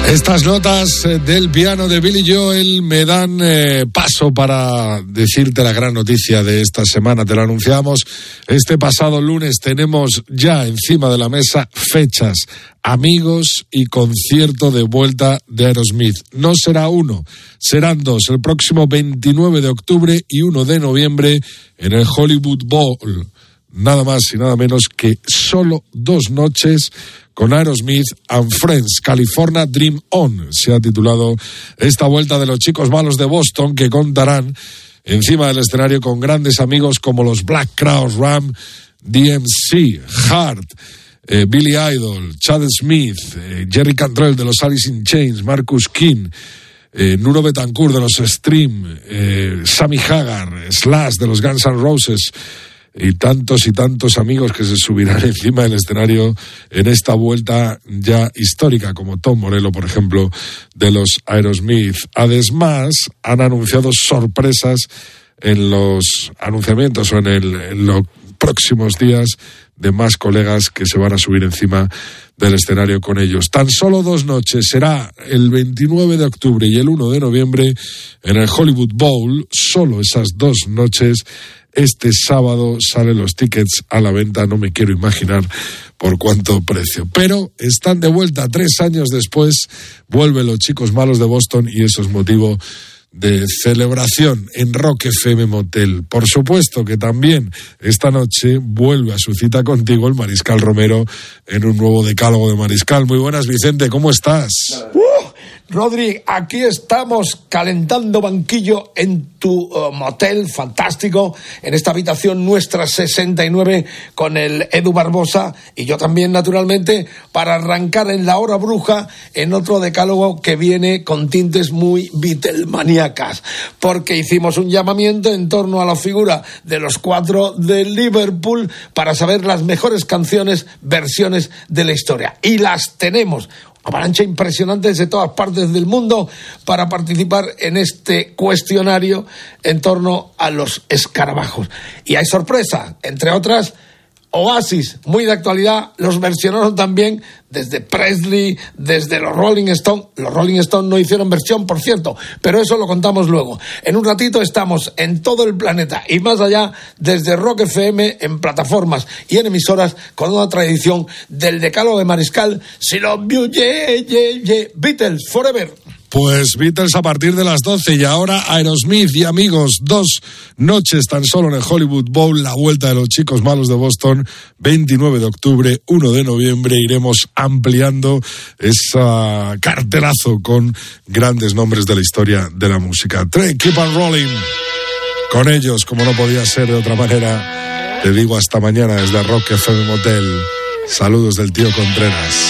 Estas notas del piano de Billy Joel me dan paso para decirte la gran noticia de esta semana. Te lo anunciamos este pasado lunes. Tenemos ya encima de la mesa fechas, amigos y concierto de vuelta de Aerosmith. No será uno, serán dos. El próximo 29 de octubre y 1 de noviembre en el Hollywood Bowl. Nada más y nada menos que solo 2 noches con Aerosmith and Friends. California Dream On se ha titulado esta vuelta de los chicos malos de Boston, que contarán encima del escenario con grandes amigos como los Black Crowes, Ram, DMC, Heart, Billy Idol, Chad Smith, Jerry Cantrell de los Alice in Chains, Marcus King, Nuno Betancourt de los Stream, Sammy Hagar, Slash de los Guns N' Roses, y tantos amigos que se subirán encima del escenario en esta vuelta ya histórica, como Tom Morello, por ejemplo, de los Aerosmith. Además, han anunciado sorpresas en los anunciamientos o en los próximos días de más colegas que se van a subir encima del escenario con ellos. Tan solo 2 noches, será el 29 de octubre y el 1 de noviembre en el Hollywood Bowl, solo esas 2 noches. Este sábado salen los tickets a la venta, no me quiero imaginar por cuánto precio. Pero están de vuelta 3 años después, vuelven los chicos malos de Boston y eso es motivo de celebración en Rock FM Motel. Por supuesto que también esta noche vuelve a su cita contigo el Mariscal Romero en un nuevo decálogo de Mariscal. Muy buenas, Vicente, ¿cómo estás? Rodri, aquí estamos calentando banquillo en tu motel fantástico, en esta habitación nuestra 69 con el Edu Barbosa y yo también, naturalmente, para arrancar en la hora bruja en otro decálogo que viene con tintes muy Beatlemaníacas, porque hicimos un llamamiento en torno a la figura de los 4 de Liverpool para saber las mejores canciones, versiones de la historia, y las tenemos. Avalancha impresionante desde todas partes del mundo para participar en este cuestionario en torno a los escarabajos. Y hay sorpresa, entre otras, Oasis, muy de actualidad, los versionaron también desde Presley, desde los Rolling Stones. Los Rolling Stones no hicieron versión, por cierto, pero eso lo contamos luego. En un ratito estamos en todo el planeta y más allá, desde Rock FM, en plataformas y en emisoras, con una tradición del decálogo de Mariscal. Si lo vio, Beatles Forever. Pues Beatles a partir de las 12 y ahora Aerosmith y amigos, 2 noches tan solo en el Hollywood Bowl, la vuelta de los chicos malos de Boston, 29 de octubre, 1 de noviembre, iremos ampliando ese cartelazo con grandes nombres de la historia de la música. Keep on rolling con ellos, como no podía ser de otra manera. Te digo hasta mañana desde Rock FM Motel. Saludos del tío Contreras.